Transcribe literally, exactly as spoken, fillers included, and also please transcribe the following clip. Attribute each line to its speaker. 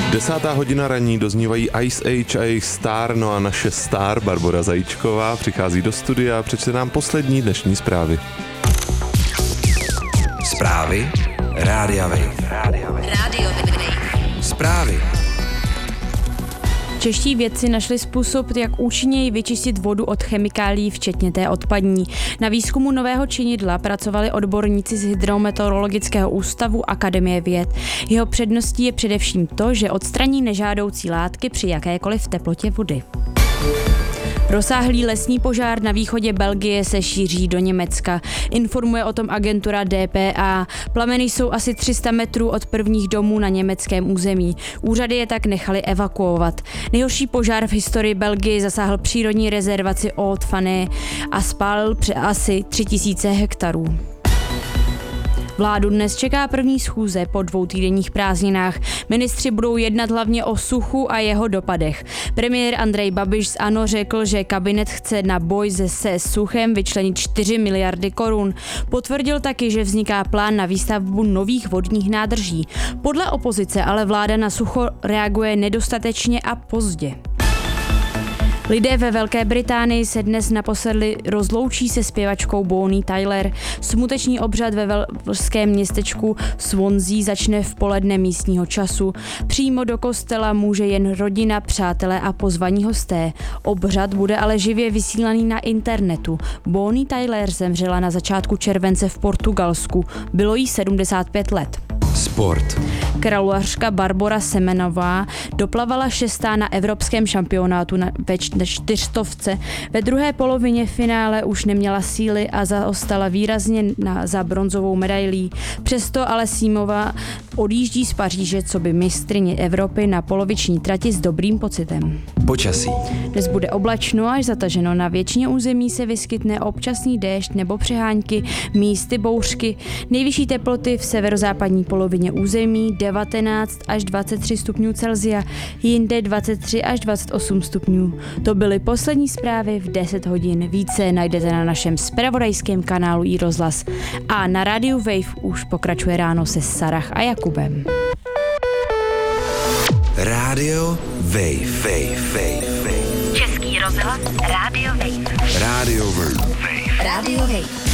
Speaker 1: Desátá hodina ranní, doznívají Ice Age a jejich star, no a naše star Barbora Zajíčková přichází do studia a přečte nám poslední dnešní zprávy.
Speaker 2: Zprávy Rádia Wave. Rádio Wave. Zprávy.
Speaker 3: Čeští vědci našli způsob, jak účinněji vyčistit vodu od chemikálií, včetně té odpadní. Na výzkumu nového činidla pracovali odborníci z Hydrometeorologického ústavu Akademie věd. Jeho předností je především to, že odstraní nežádoucí látky při jakékoliv teplotě vody. Rozsáhlý lesní požár na východě Belgie se šíří do Německa. Informuje o tom agentura D P A. Plameny jsou asi tři sta metrů od prvních domů na německém území. Úřady je tak nechali evakuovat. Nejhorší požár v historii Belgie zasáhl přírodní rezervaci Haute-Fané a spálil přes asi tři tisíce hektarů. Vládu dnes čeká první schůze po dvou týdenních prázdninách. Ministři budou jednat hlavně o suchu a jeho dopadech. Premiér Andrej Babiš z ANO řekl, že kabinet chce na boj se, se suchem vyčlenit čtyři miliardy korun. Potvrdil taky, že vzniká plán na výstavbu nových vodních nádrží. Podle opozice ale vláda na sucho reaguje nedostatečně a pozdě. Lidé ve Velké Británii se dnes naposledy rozloučí se zpěvačkou Bonnie Tyler. Smuteční obřad ve velském městečku Swansea začne v poledne místního času. Přímo do kostela může jen rodina, přátelé a pozvaní hosté. Obřad bude ale živě vysílaný na internetu. Bonnie Tyler zemřela na začátku července v Portugalsku. Bylo jí sedmdesát pět let.
Speaker 2: Sport.
Speaker 3: Kraluařka Barbora Semenová doplavala šestá na evropském šampionátu na, ve čtyřstovce. Ve druhé polovině finále už neměla síly a zaostala výrazně na, za bronzovou medailí. Přesto ale Símová odjíždí z Paříže coby mistryně Evropy na poloviční trati s dobrým pocitem.
Speaker 2: Počasí.
Speaker 3: Dnes bude oblačno až zataženo. Na většině území se vyskytne občasný déšť nebo přehánky, místy bouřky. Nejvyšší teploty v severozápadní polovině území devatenáct až dvacet tři stupňů Celsia, jinde dvacet tři až dvacet osm stupňů. To byly poslední zprávy v deset hodin. Více najdete na našem zpravodajském kanálu iRozhlas. A na rádiu Wave už pokračuje ráno se Sarah a Jakubem.
Speaker 2: Rádio Wave. Wave. Wave.
Speaker 4: Český rozhlas Rádio Wave.
Speaker 2: Rádio Wave.
Speaker 4: Rádio Wave.